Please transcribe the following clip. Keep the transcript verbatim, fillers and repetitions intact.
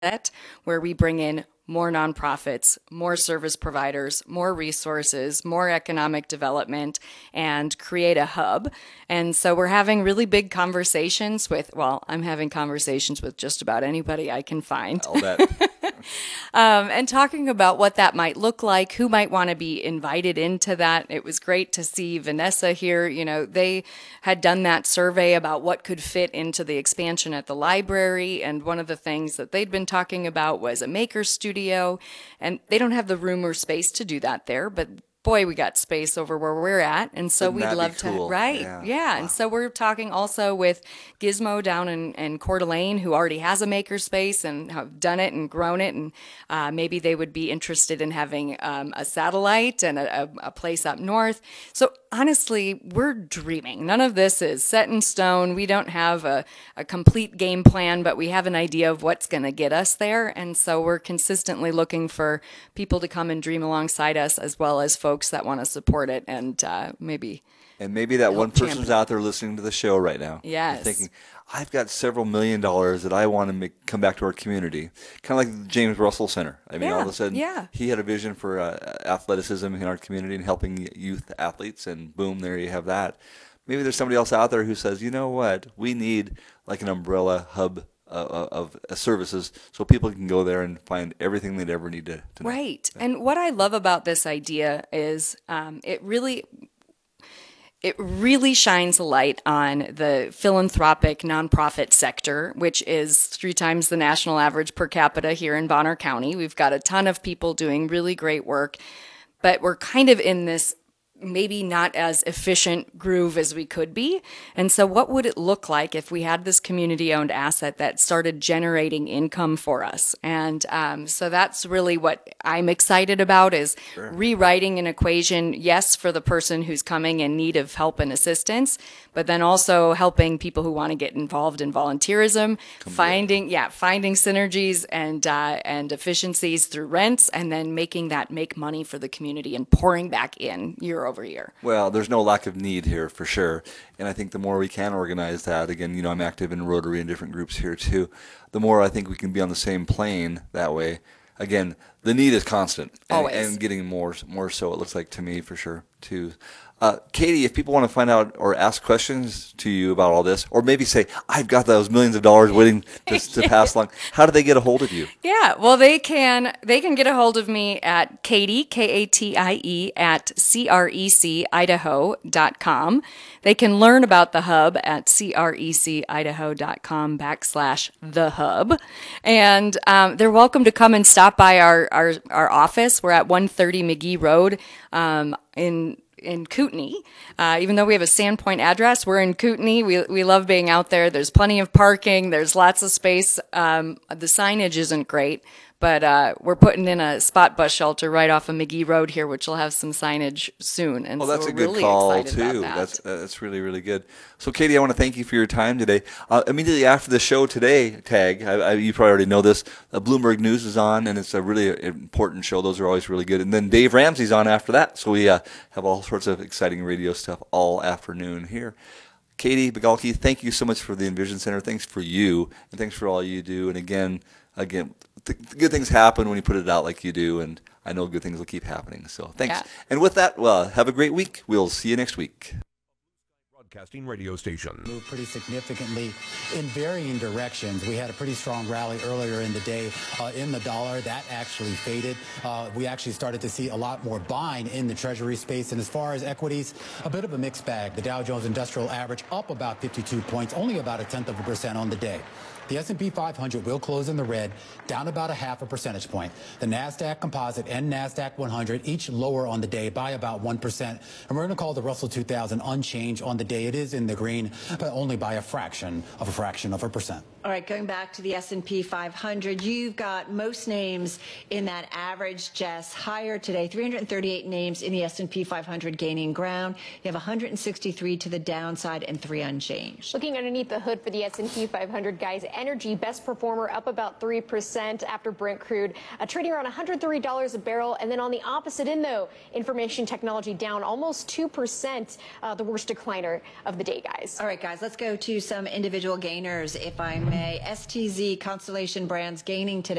where we bring in more nonprofits, more service providers, more resources, more economic development, and create a hub. And so we're having really big conversations with, well, I'm having conversations with just about anybody I can find. I'll bet. Um, and talking about what that might look like, who might want to be invited into that. It was great to see Vanessa here. You know, they had done that survey about what could fit into the expansion at the library. And one of the things that they'd been talking about was a maker studio. And they don't have the room or space to do that there, but boy, we got space over where we're at. And so Wouldn't we'd that love be to, cool? right. Yeah. Yeah. And so we're talking also with Gizmo down in, in Coeur d'Alene, who already has a maker space and have done it and grown it. And uh, maybe they would be interested in having um, a satellite and a, a, a place up north. So honestly, we're dreaming. None of this is set in stone. We don't have a, a complete game plan, but we have an idea of what's going to get us there. And so we're consistently looking for people to come and dream alongside us, as well as folks that want to support it and uh, maybe. And maybe that one person's champion. out there listening to the show right now. Yes. And thinking, I've got several million dollars that I want to make come back to our community. Kind of like the James Russell Center. I mean, Yeah, all of a sudden, yeah. he had a vision for uh, athleticism in our community and helping youth athletes, and boom, there you have that. Maybe there's somebody else out there who says, you know what, we need like an umbrella hub uh, of uh, services so people can go there and find everything they'd ever need to, to know. Right. And what I love about this idea is um, it really it really shines a light on the philanthropic nonprofit sector, which is three times the national average per capita here in Bonner County. We've got a ton of people doing really great work, but we're kind of in this maybe not as efficient groove as we could be. And so what would it look like if we had this community-owned asset that started generating income for us? And um, so that's really what I'm excited about, is Sure. rewriting an equation, yes, for the person who's coming in need of help and assistance, but then also helping people who want to get involved in volunteerism, finding, yeah, finding synergies and uh, and efficiencies through rents, and then making that make money for the community and pouring back in year over year. Well, there's no lack of need here for sure. And I think the more we can organize that, again, you know, I'm active in Rotary and different groups here too, the more I think we can be on the same plane that way. Again, the need is constant. And, Always. and getting more more so, it looks like to me for sure too. Uh, Katie, if people want to find out or ask questions to you about all this, or maybe say, I've got those millions of dollars waiting to, to pass along, how do they get a hold of you? Yeah, well, they can they can get a hold of me at Katie, K A T I E, at C R E C Idaho dot com. They can learn about the hub at C R E C Idaho dot com backslash the hub. And um, they're welcome to come and stop by our, our, our office. We're at one thirty McGee Road um, in in Kootenai. Uh, even though we have a Sandpoint address, we're in Kootenai. We we love being out there. There's plenty of parking. There's lots of space. Um, the signage isn't great, but uh, we're putting in a spot bus shelter right off of McGee Road here, which will have some signage soon. And Well, so that's we're a good really call excited about too. that. That's uh, that's really really good. So, Katie, I want to thank you for your time today. Uh, immediately after the show today, Tag, I, I, you probably already know this. Uh, Bloomberg News is on, and it's a really important show. Those are always really good. And then Dave Ramsey's on after that. So we uh, have all sorts of exciting radio stuff all afternoon here. Katie Bigalke, thank you so much for the Envision Center. Thanks for you, and thanks for all you do. And again, again, th- good things happen when you put it out like you do, and I know good things will keep happening. So thanks. Yeah. And with that, well, have a great week. We'll see you next week. Broadcasting radio station. Moved pretty significantly in varying directions. We had a pretty strong rally earlier in the day uh, in the dollar. That actually faded. Uh, we actually started to see a lot more buying in the treasury space. And as far as equities, a bit of a mixed bag. The Dow Jones Industrial Average up about fifty-two points, only about a tenth of a percent on the day. The S and P five hundred will close in the red, down about a half a percentage point. The NASDAQ Composite and NASDAQ one hundred each lower on the day by about one percent. And we're going to call the Russell two thousand unchanged on the day. It is in the green, but only by a fraction of a fraction of a percent. All right, going back to the S and P five hundred, you've got most names in that average, Jess, higher today. three hundred thirty-eight names in the S and P five hundred gaining ground. You have one hundred sixty-three to the downside and three unchanged. Looking underneath the hood for the S and P five hundred, guys, energy best performer up about three percent after Brent crude, uh, trading around one hundred thirty dollars a barrel. And then on the opposite end, though, information technology down almost two percent, uh, the worst decliner of the day, guys. All right, guys, let's go to some individual gainers, if I May. S T Z Constellation Brands gaining today.